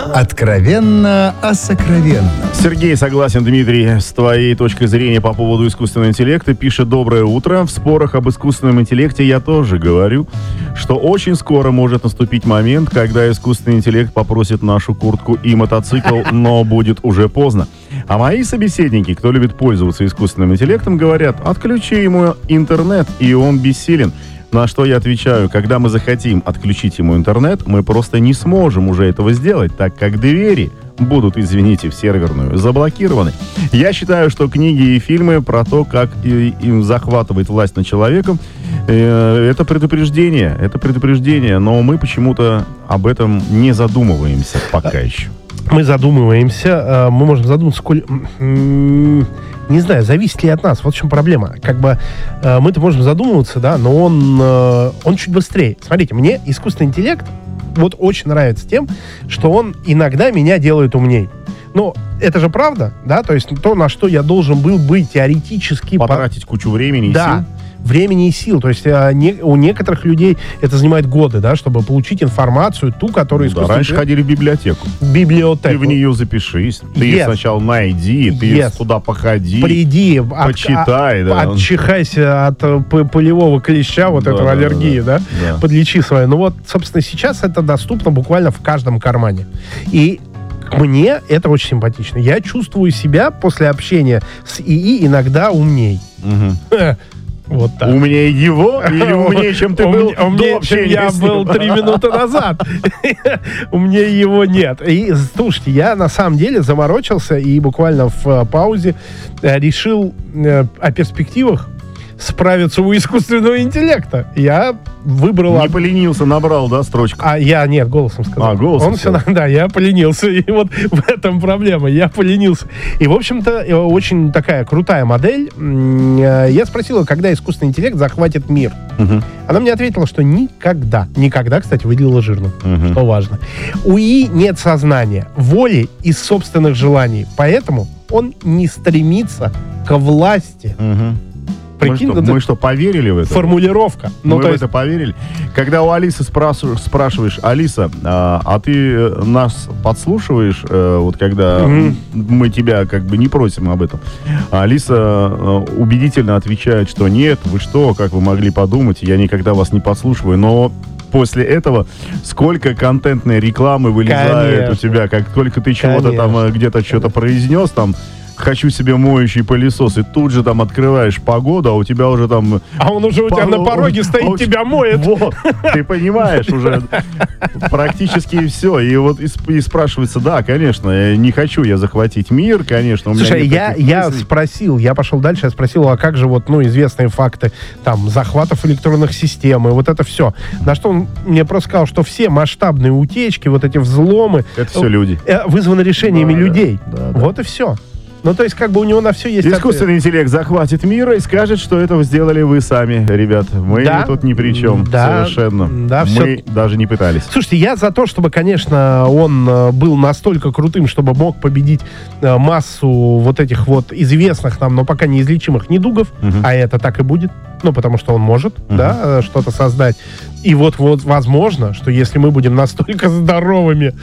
Откровенно о сокровенном. Сергей согласен, Дмитрий, с твоей точкой зрения по поводу искусственного интеллекта. Пишет: доброе утро. В спорах об искусственном интеллекте я тоже говорю, что очень скоро может наступить момент, когда искусственный интеллект попросит нашу куртку и мотоцикл, но будет уже поздно. А мои собеседники, кто любит пользоваться искусственным интеллектом, говорят: отключи ему интернет, и он бессилен. На что я отвечаю: когда мы захотим отключить ему интернет, мы просто не сможем уже этого сделать, так как двери будут, извините, в серверную заблокированы. Я считаю, что книги и фильмы про то, как им захватывает власть над человеком, это предупреждение, но мы почему-то об этом не задумываемся пока еще. Мы задумываемся, мы можем задуматься, не знаю, зависит ли от нас. Вот в чем проблема. Как бы мы-то можем задумываться, да, но он чуть быстрее. Смотрите, мне искусственный интеллект вот очень нравится тем, что он иногда меня делает умней. Ну, это же правда, да, то есть то, на что я должен был бы теоретически... Потратить кучу времени и сил. Времени и сил. То есть у некоторых людей это занимает годы, да, чтобы получить информацию, ту, которую... Раньше ходили в библиотеку. Ты в нее запишись. Ты ее сначала найди, ты туда походи. Приди, почитай. Отчихайся от полевого клеща, вот этого аллергии, да? Подлечи свою. Ну вот, собственно, сейчас это доступно буквально в каждом кармане. И мне это очень симпатично. Я чувствую себя после общения с ИИ иногда умней. Вот так. Умнее его или умнее, чем ты был умнее, чем я был 3 минуты назад. Умнее его нет. И слушайте, я на самом деле заморочился и буквально в паузе решил о перспективах справиться у искусственного интеллекта. Я выбрал... Не поленился, набрал, да, строчку? Нет, голосом сказал. Голосом? Да, я поленился. И вот в этом проблема. Я поленился. И, в общем-то, очень такая крутая модель. Я спросила, когда искусственный интеллект захватит мир. Она мне ответила, что никогда. Никогда, кстати, выделила жирно. Что важно. У ИИ нет сознания, воли и собственных желаний. Поэтому он не стремится к власти. Мы что, поверили в это? Формулировка. Мы в это поверили. Когда у Алисы спрашиваешь: Алиса, а ты нас подслушиваешь, вот когда мы тебя как бы не просим об этом? Алиса убедительно отвечает, что нет, вы что, как вы могли подумать, я никогда вас не подслушиваю, но... После этого сколько контентной рекламы вылезает у тебя, как только ты чего-то там где-то что-то произнес, там хочу себе моющий пылесос, и тут же там открываешь погоду, а у тебя уже там... А он уже у тебя на пороге стоит, тебя моет. Вот, ты понимаешь, уже практически все. И вот и спрашивается: да, конечно, не хочу я захватить мир, конечно. У меня Слушай, я пошел дальше, я спросил, а как же вот, известные факты там захватов электронных систем, и вот это все. На что он мне просто сказал, что все масштабные утечки, вот эти взломы... Это все люди. Вызваны решениями людей. Вот и все. Ну, то есть, как бы у него на все есть... Искусственный интеллект захватит мир и скажет, что это сделали вы сами, ребят. Мы тут ни при чем. Совершенно. Мы даже не пытались. Слушайте, я за то, чтобы, конечно, он был настолько крутым, чтобы мог победить массу вот этих вот известных нам, но пока неизлечимых недугов, а это так и будет. Потому что он может, да, что-то создать. И вот возможно, что если мы будем настолько здоровыми,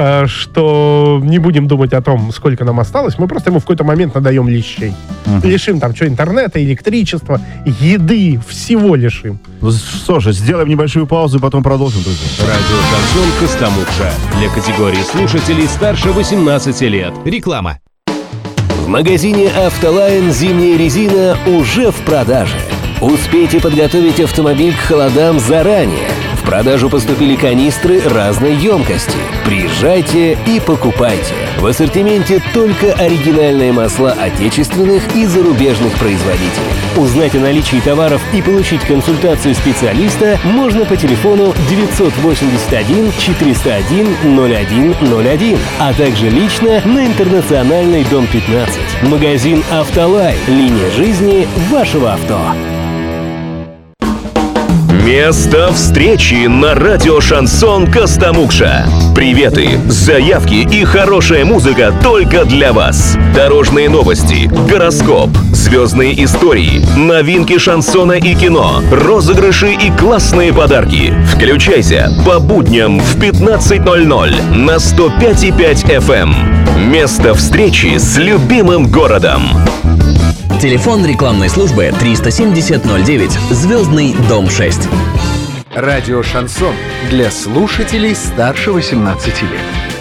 что не будем думать о том, сколько нам осталось, мы просто ему в какой-то момент надаем лещей. Лишим там интернета, электричества, еды, всего лишим. Ну что же, сделаем небольшую паузу и потом продолжим, друзья. Радио Шансон Костомукша. Для категории слушателей старше 18 лет. Реклама. В магазине «Автолайн» зимняя резина уже в продаже. Успейте подготовить автомобиль к холодам заранее. В продажу поступили канистры разной емкости. Приезжайте и покупайте. В ассортименте только оригинальные масла отечественных и зарубежных производителей. Узнать о наличии товаров и получить консультацию специалиста можно по телефону 981 401 0101, а также лично на Интернациональной, дом 15. Магазин «Автолайн». Линия жизни вашего авто. Место встречи на радио «Шансон Костомукша». Приветы, заявки и хорошая музыка только для вас. Дорожные новости, гороскоп, звездные истории, новинки шансона и кино, розыгрыши и классные подарки. Включайся по будням в 15:00 на 105,5 FM. Место встречи с любимым городом. Телефон рекламной службы 370-09, Звездный дом 6. Радио «Шансон» для слушателей старше 18 лет.